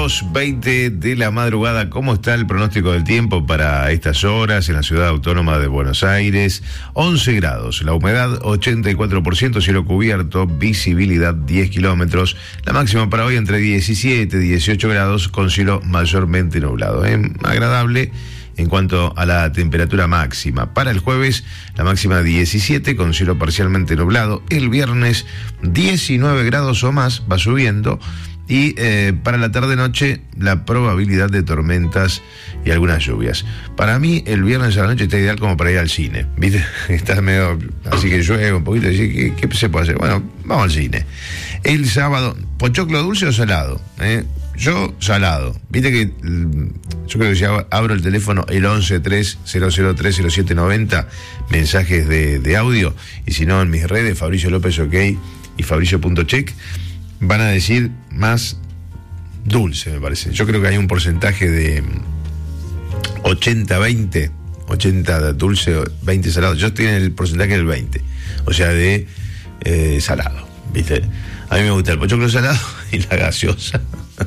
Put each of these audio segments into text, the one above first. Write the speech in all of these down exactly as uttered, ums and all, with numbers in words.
dos veinte de la madrugada. ¿Cómo está el pronóstico del tiempo para estas horas en la ciudad autónoma de Buenos Aires? once grados, la humedad ochenta y cuatro por ciento, cielo cubierto, visibilidad diez kilómetros. La máxima para hoy entre diecisiete y dieciocho grados con cielo mayormente nublado. ¿eh? Agradable en cuanto a la temperatura máxima. Para el jueves, la máxima diecisiete con cielo parcialmente nublado. El viernes, diecinueve grados o más, va subiendo. Y eh, para la tarde-noche, la probabilidad de tormentas y algunas lluvias. Para mí, el viernes a la noche está ideal como para ir al cine, ¿viste? Está medio, así que llueve un poquito. ¿Qué, ¿Qué se puede hacer? Bueno, vamos al cine. El sábado, ¿pochoclo dulce o salado? ¿Eh? Yo, salado. Viste que yo creo que si abro el teléfono, el once tres cero cero tres cero siete noventa, mensajes de, de audio, y si no en mis redes, Fabricio López OK y Fabricio.check, van a decir más dulce, me parece. Yo creo que hay un porcentaje de ochenta veinte, ochenta dulce, veinte salado. Yo estoy en el porcentaje del veinte, o sea, de eh, salado, ¿viste? A mí me gusta el pochoclo salado y la gaseosa.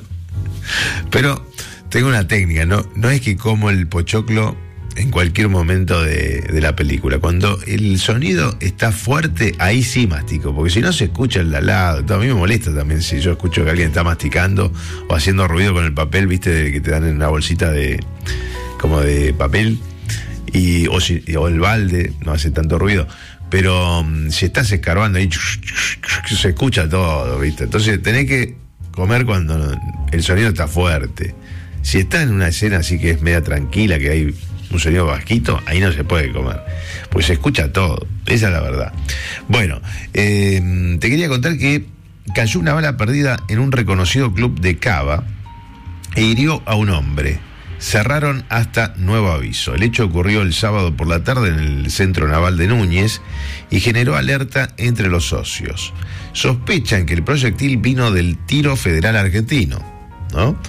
Pero tengo una técnica, ¿no? No es que como el pochoclo en cualquier momento de, de la película. Cuando el sonido está fuerte, ahí sí mastico, porque si no se escucha el lalado. A mí me molesta también si yo escucho que alguien está masticando o haciendo ruido con el papel, viste, que te dan en una bolsita de como de papel, y o, si, o el balde no hace tanto ruido. Pero um, si estás escarbando ahí, se escucha todo, viste. Entonces tenés que comer cuando el sonido está fuerte. Si está en una escena así que es media tranquila, que hay un sonido bajito, ahí no se puede comer, pues se escucha todo. Esa es la verdad. Bueno, eh, te quería contar que cayó una bala perdida en un reconocido club de Cava e hirió a un hombre. Cerraron hasta nuevo aviso. El hecho ocurrió el sábado por la tarde en el Centro Naval de Núñez y generó alerta entre los socios. Sospechan que el proyectil vino del Tiro Federal Argentino, ¿no?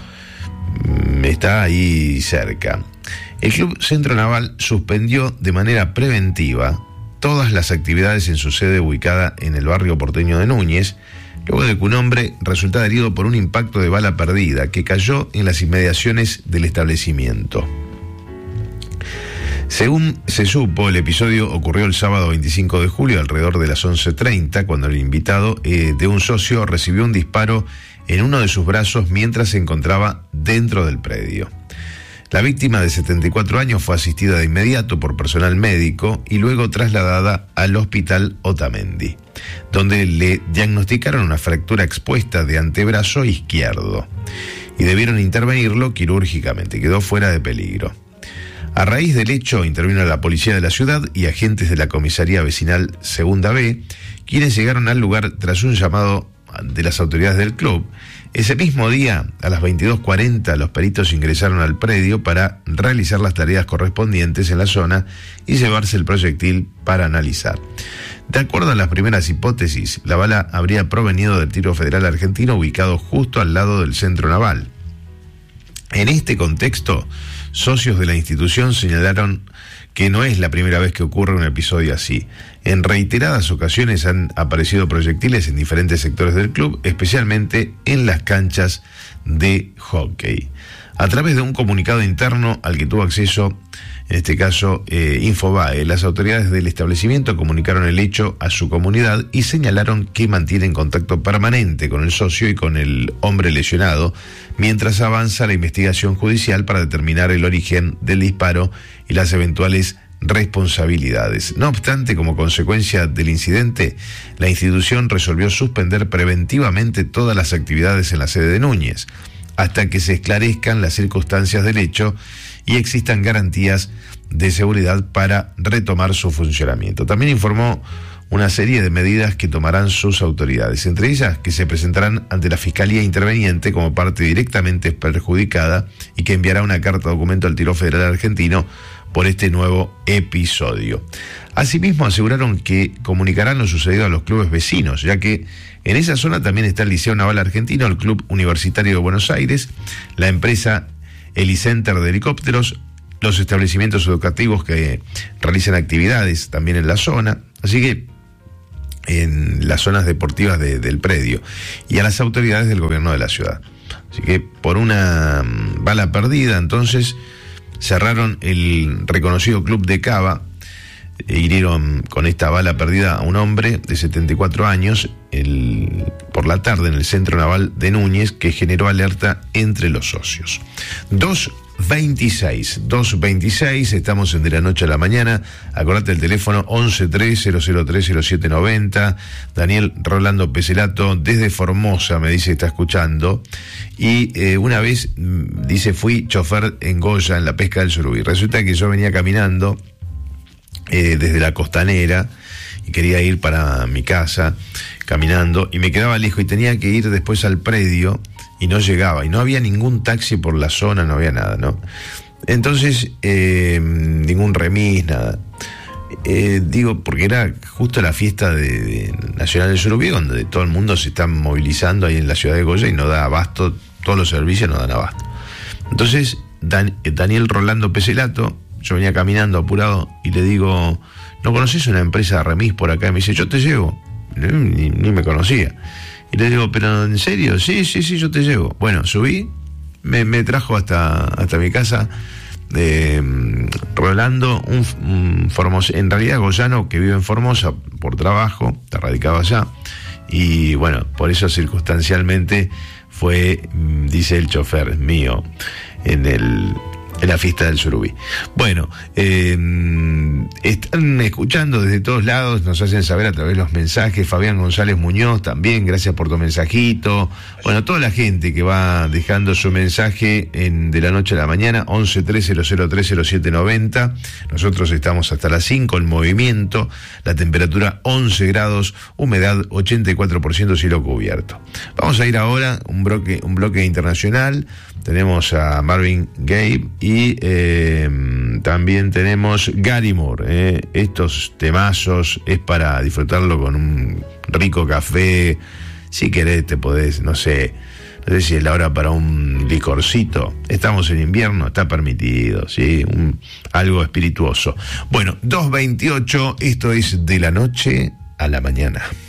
Está ahí cerca. El Club Centro Naval suspendió de manera preventiva todas las actividades en su sede ubicada en el barrio porteño de Núñez, luego de que un hombre resultara herido por un impacto de bala perdida que cayó en las inmediaciones del establecimiento. Según se supo, el episodio ocurrió el sábado veinticinco de julio alrededor de las once treinta, cuando el invitado eh, de un socio recibió un disparo en uno de sus brazos mientras se encontraba dentro del predio. La víctima de setenta y cuatro años fue asistida de inmediato por personal médico y luego trasladada al hospital Otamendi, donde le diagnosticaron una fractura expuesta de antebrazo izquierdo y debieron intervenirlo quirúrgicamente. Quedó fuera de peligro. A raíz del hecho intervino la policía de la ciudad y agentes de la comisaría vecinal Segunda B, quienes llegaron al lugar tras un llamado de las autoridades del club. Ese mismo día, a las veintidós cuarenta, los peritos ingresaron al predio para realizar las tareas correspondientes en la zona y llevarse el proyectil para analizar. De acuerdo a las primeras hipótesis, la bala habría provenido del Tiro Federal Argentino ubicado justo al lado del Centro Naval. En este contexto, socios de la institución señalaron que no es la primera vez que ocurre un episodio así. En reiteradas ocasiones han aparecido proyectiles en diferentes sectores del club, especialmente en las canchas de hockey. A través de un comunicado interno al que tuvo acceso, en este caso, eh, Infobae, las autoridades del establecimiento comunicaron el hecho a su comunidad y señalaron que mantienen contacto permanente con el socio y con el hombre lesionado, mientras avanza la investigación judicial para determinar el origen del disparo y las eventuales responsabilidades. No obstante, como consecuencia del incidente, la institución resolvió suspender preventivamente todas las actividades en la sede de Núñez, hasta que se esclarezcan las circunstancias del hecho y existan garantías de seguridad para retomar su funcionamiento. También informó una serie de medidas que tomarán sus autoridades, entre ellas que se presentarán ante la Fiscalía Interveniente como parte directamente perjudicada y que enviará una carta documento al Tiro Federal Argentino por este nuevo episodio. Asimismo, aseguraron que comunicarán lo sucedido a los clubes vecinos, ya que en esa zona también está el Liceo Naval Argentino, el Club Universitario de Buenos Aires, la empresa Helicenter de helicópteros, los establecimientos educativos que realizan actividades también en la zona. Así que en las zonas deportivas de, del predio y a las autoridades del gobierno de la ciudad. Así que por una bala perdida, entonces cerraron el reconocido club de Cava, e hirieron con esta bala perdida a un hombre de setenta y cuatro años el, por la tarde en el centro naval de Núñez, que generó alerta entre los socios. dos veintiséis, dos veintiséis, estamos en De la Noche a la Mañana. Acordate el teléfono once tres cero cero tres cero siete noventa. Daniel Rolando Peselato desde Formosa me dice, está escuchando. Y eh, una vez, dice, fui chofer en Goya, en la pesca del surubí. Resulta que yo venía caminando eh, desde la costanera y quería ir para mi casa caminando y me quedaba lejos y tenía que ir después al predio y no llegaba, y no había ningún taxi por la zona, no había nada, ¿no? Entonces, eh, ningún remis, nada. Eh, digo, porque era justo la fiesta de, de Nacional del Surubí, donde todo el mundo se está movilizando ahí en la ciudad de Goya y no da abasto, todos los servicios no dan abasto. Entonces, Dan, Daniel Rolando Peselato, yo venía caminando apurado y le digo, ¿no conoces una empresa de remis por acá? Y me dice, yo te llevo. Ni, ni me conocía. Y le digo, ¿pero en serio? Sí, sí, sí, yo te llevo. Bueno, subí, me, me trajo hasta, hasta mi casa, eh, Rolando, un, un Formosa, en realidad goyano que vive en Formosa por trabajo, está radicado allá, y bueno, por eso circunstancialmente fue, dice el chofer mío, en el... en la fiesta del surubí. Bueno, eh, están escuchando desde todos lados, nos hacen saber a través de los mensajes. Fabián González Muñoz también, gracias por tu mensajito. Bueno, toda la gente que va dejando su mensaje en De la Noche a la Mañana, once tres cero cero tres cero siete noventa. Nosotros estamos hasta las cinco en movimiento, la temperatura once grados, humedad ochenta y cuatro por ciento, cielo cubierto. Vamos a ir ahora un bloque, un bloque internacional. Tenemos a Marvin Gaye y eh, también tenemos Gary Moore. Eh. Estos temazos es para disfrutarlo con un rico café. Si querés te podés, no sé, no sé si es la hora para un licorcito. Estamos en invierno, está permitido, ¿sí? Un, algo espirituoso. Bueno, dos veintiocho, esto es De la Noche a la Mañana.